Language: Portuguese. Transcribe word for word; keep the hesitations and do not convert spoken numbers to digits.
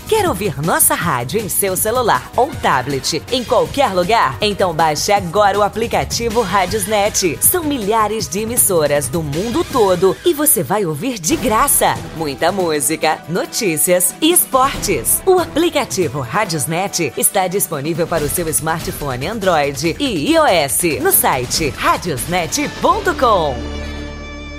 Quer ouvir nossa rádio em seu celular ou tablet, em qualquer lugar? Então baixe agora o aplicativo Radiosnet. São milhares de emissoras do mundo todo e você vai ouvir de graça muita música, notícias e esportes. O aplicativo Radiosnet está disponível para o seu smartphone Android e iOS no site radiosnet ponto com.